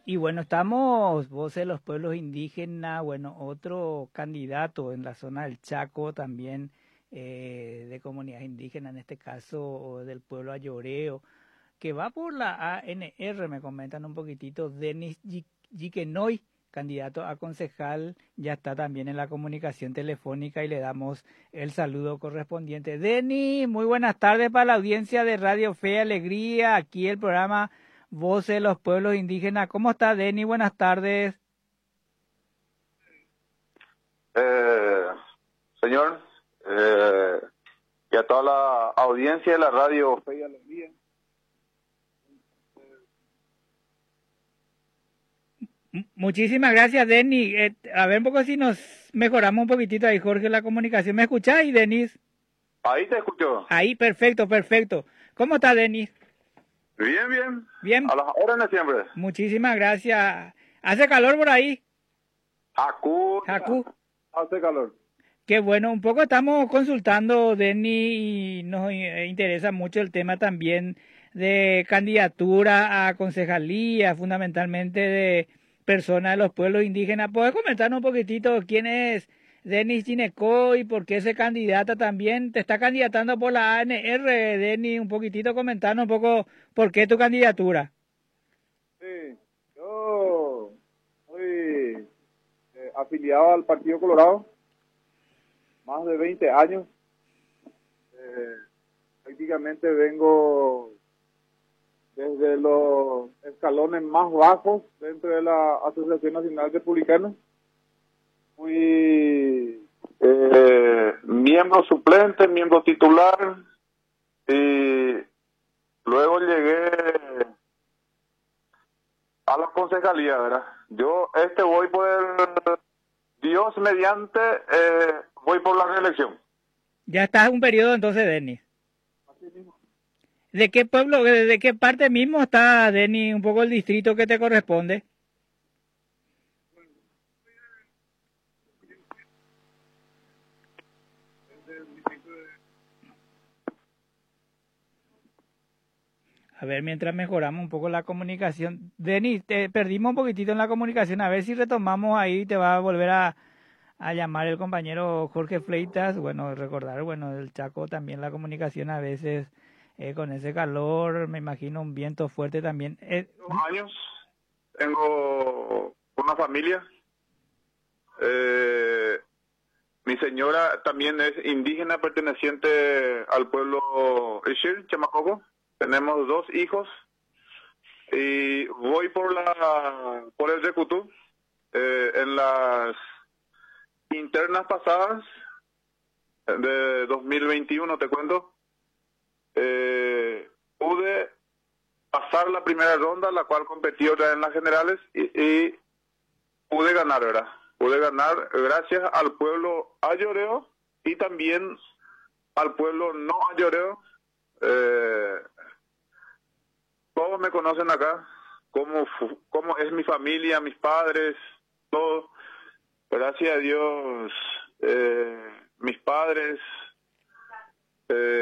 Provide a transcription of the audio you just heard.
Y bueno, estamos, Voces de los Pueblos Indígenas, bueno, otro candidato en la zona del Chaco también, de comunidades indígenas, en este caso del pueblo ayoreo, que va por la ANR, me comentan un poquitito, Denis Yiquenoy, candidato a concejal, ya está también en la comunicación telefónica y le damos el saludo correspondiente. Denis, muy buenas tardes para la audiencia de Radio Fe y Alegría, aquí el programa Voces de los Pueblos Indígenas. ¿Cómo está, Denis? Buenas tardes. Señor, y a toda la audiencia de la Radio Fe y Alegría. Muchísimas gracias, Denis. A ver un poco si nos mejoramos un poquitito ahí, Jorge, la comunicación. ¿Me escucháis, Denis? Ahí te escucho. Ahí, perfecto, perfecto. ¿Cómo está, Denis? Bien, bien. Bien. A las órdenes siempre. Muchísimas gracias. ¿Hace calor por ahí? Jacú. Hace calor. Qué bueno, un poco estamos consultando, Denis, y nos interesa mucho el tema también de candidatura a concejalía, fundamentalmente de personas de los pueblos indígenas. ¿Puedes comentarnos un poquitito quién es Denis Yinecoy y por qué se candidata también? ¿Te está candidatando por la ANR, Denis? Un poquitito comentarnos un poco por qué tu candidatura. Sí, yo soy afiliado al Partido Colorado, más de 20 años. Prácticamente vengo desde los escalones más bajos dentro de la Asociación Nacional Republicana. Fui miembro suplente, miembro titular, y luego llegué a la concejalía, ¿verdad? Yo voy por Dios mediante, voy por la reelección. Ya estás en un periodo entonces, Denis. Así mismo. ¿De qué pueblo, de qué parte mismo está, Denis, un poco el distrito que te corresponde? A ver, mientras mejoramos un poco la comunicación. Denis, te perdimos un poquitito en la comunicación. A ver si retomamos ahí. Te va a volver a llamar el compañero Jorge Fleitas. Bueno, recordar, bueno, del Chaco también la comunicación a veces con ese calor, me imagino un viento fuerte también. 2 años, tengo una familia. Mi señora también es indígena perteneciente al pueblo Ixil, Chamacoco. Tenemos 2 hijos y voy por el Recutú. En las internas pasadas de 2021, te cuento, pude pasar la primera ronda, la cual competí otra vez en las generales y pude ganar, ¿verdad? Pude ganar gracias al pueblo ayoreo y también al pueblo no ayoreo. Todos me conocen acá, cómo es mi familia, mis padres, todo. Gracias a Dios, mis padres...